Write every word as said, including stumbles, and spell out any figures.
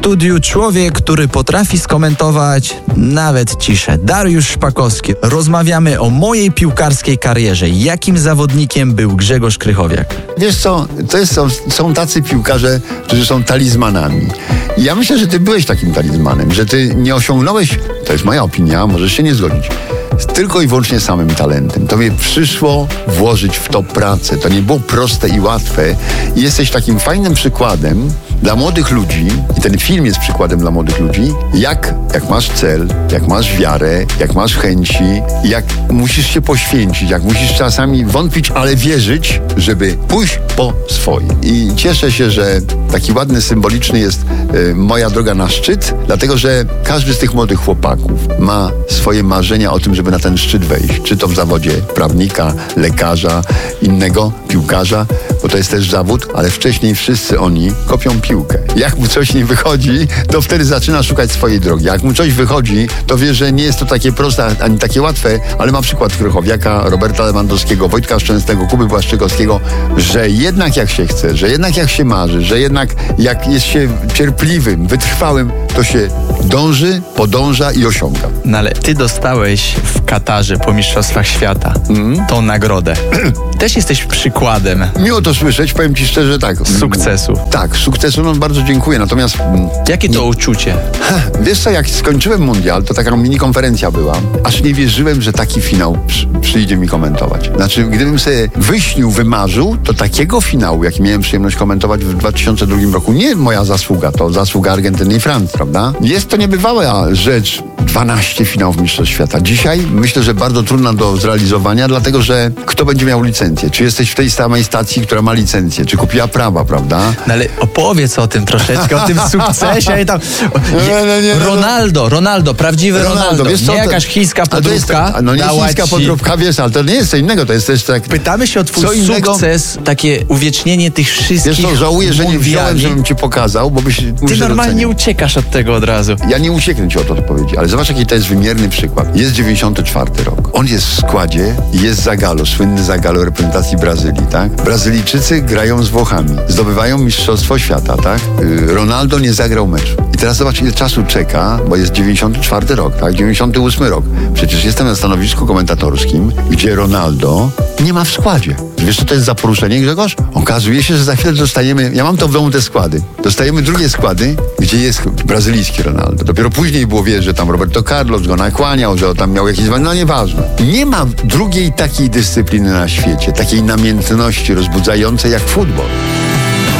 studiu człowiek, który potrafi skomentować nawet ciszę. Dariusz Szpakowski. Rozmawiamy o mojej piłkarskiej karierze. Jakim zawodnikiem był Grzegorz Krychowiak? Wiesz co, to jest, są, są tacy piłkarze, którzy są talizmanami. I ja myślę, że ty byłeś takim talizmanem, że ty nie osiągnąłeś, to jest moja opinia, możesz się nie zgodzić, tylko i wyłącznie samym talentem. Tobie przyszło włożyć w to pracę. To nie było proste i łatwe. I jesteś takim fajnym przykładem dla młodych ludzi, i ten film jest przykładem dla młodych ludzi, jak, jak masz cel, jak masz wiarę, jak masz chęci, jak musisz się poświęcić, jak musisz czasami wątpić, ale wierzyć, żeby pójść po swoje. I cieszę się, że taki ładny, symboliczny jest y, moja droga na szczyt, dlatego, że każdy z tych młodych chłopaków ma swoje marzenia o tym, żeby na ten szczyt wejść. Czy to w zawodzie prawnika, lekarza, innego piłkarza, bo to jest też zawód, ale wcześniej wszyscy oni kopią piłkę. Jak mu coś nie wychodzi, to wtedy zaczyna szukać swojej drogi. Jak mu coś wychodzi, to wie, że nie jest to takie proste, ani takie łatwe, ale ma przykład Krychowiaka, Roberta Lewandowskiego, Wojtka Szczęsnego, Kuby Błaszczykowskiego, że jednak jak się chce, że jednak jak się marzy, że jednak jak jest się cierpliwym, wytrwałym, to się dąży, podąża i osiąga. No ale ty dostałeś w Katarze po Mistrzostwach Świata mm. tą nagrodę. Też jesteś przykładem. Miło to słyszeć, powiem ci szczerze, tak. Sukcesu. Tak, sukcesu, no bardzo dziękuję, natomiast... Jakie to nie, uczucie? Wiesz co, jak skończyłem mundial, to taka mini konferencja była, aż nie wierzyłem, że taki finał przy, przyjdzie mi komentować. Znaczy, gdybym sobie wyśnił, wymarzył, to takiego finału, jaki miałem przyjemność komentować w dwa tysiące drugim roku, nie moja zasługa, to zasługa Argentyny i Francji, prawda? Jest to niebywała rzecz, dwanaście finałów Mistrzostw Świata. Dzisiaj myślę, że bardzo trudna do zrealizowania, dlatego, że kto będzie miał licencję? Czy jesteś w tej samej stacji, która ma licencję? Czy kupiła prawa, prawda? No ale opowiedz o tym troszeczkę, o tym sukcesie i tam... Nie, nie, nie, Ronaldo, Ronaldo, prawdziwy Ronaldo. Ronaldo. Wiesz co, nie jakaś chińska podróbka. No nie chińska ci... podróbka, wiesz, ale to nie jest co innego, to jest też tak... Pytamy się o twój sukces, takie uwiecznienie tych wszystkich... Wiesz co, żałuję, że nie wziąłem, żebym ci pokazał, bo byś... Ty normalnie nie uciekasz od tego od razu. Ja nie ucieknę ci od odpowiedzi, ale zobacz, jaki to jest wymierny przykład. Jest dziewięćdziesiąty czwarty rok. On jest w składzie i jest Zagallo, słynny Zagallo reprezentacji Brazylii, tak? Brazylijczycy grają z Włochami, zdobywają Mistrzostwo Świata, tak? Ronaldo nie zagrał meczu. I teraz zobacz, ile czasu czeka, bo jest dziewięćdziesiąty czwarty rok, tak? dziewięćdziesiąty ósmy rok. Przecież jestem na stanowisku komentatorskim, gdzie Ronaldo nie ma w składzie. Wiesz, co to jest za poruszenie, Grzegorz? Okazuje się, że za chwilę dostajemy, ja mam to w domu te składy, dostajemy drugie składy, gdzie jest brazylijski Ronaldo. Dopiero później było wiedzieć, że tam Roberto Carlos go nakłaniał, że on tam miał jakieś... No nieważne. Nie ma drugiej takiej dyscypliny na świecie, takiej namiętności rozbudzającej jak futbol.